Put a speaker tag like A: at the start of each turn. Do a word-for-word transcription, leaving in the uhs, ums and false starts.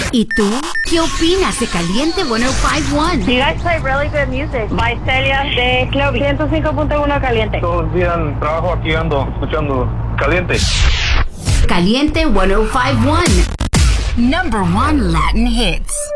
A: ¿Y tú? ¿Qué opinas de Caliente ciento cinco punto uno?
B: You guys play really good music. By Celia de Club ciento cinco punto uno Caliente.
C: Todos los días trabajo aquí ando escuchando Caliente.
A: Caliente ciento cinco punto uno. Number one Latin hits.